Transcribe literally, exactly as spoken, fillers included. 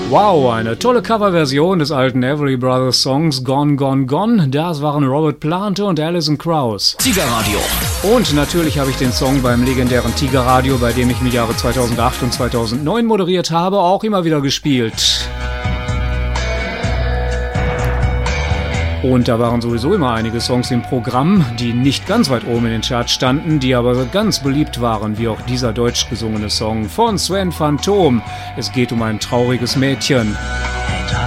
Wow, eine tolle Coverversion des alten Everly Brothers Songs Gone, Gone, Gone. Das waren Robert Plant und Alison Krauss. Tiger-Radio. Und natürlich habe ich den Song beim legendären Tiger-Radio, bei dem ich im Jahre zweitausendacht und zweitausendneun moderiert habe, auch immer wieder gespielt. Und da waren sowieso immer einige Songs im Programm, die nicht ganz weit oben in den Charts standen, die aber ganz beliebt waren, wie auch dieser deutsch gesungene Song von Sven Phantom. Es geht um ein trauriges Mädchen.